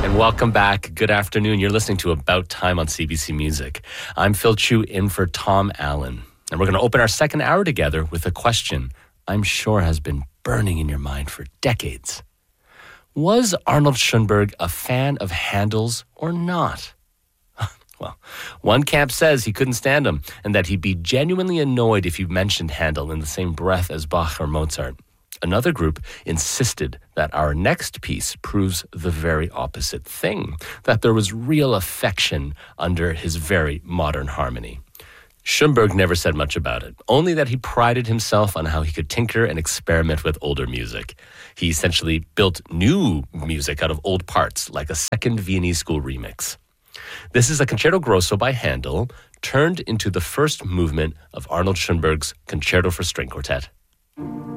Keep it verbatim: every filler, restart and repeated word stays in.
And welcome back. Good afternoon. You're listening to About Time on C B C Music. I'm Phil Chu in for Tom Allen. And we're going to open our second hour together with a question I'm sure has been burning in your mind for decades. Was Arnold Schoenberg a fan of Handel's or not? Well, one camp says he couldn't stand him and that he'd be genuinely annoyed if you mentioned Handel in the same breath as Bach or Mozart. Another group insisted that our next piece proves the very opposite thing, that there was real affection under his very modern harmony. Schoenberg never said much about it, only that he prided himself on how he could tinker and experiment with older music. He essentially built new music out of old parts, like a second Viennese School remix. This is a Concerto Grosso by Handel, turned into the first movement of Arnold Schoenberg's Concerto for String Quartet.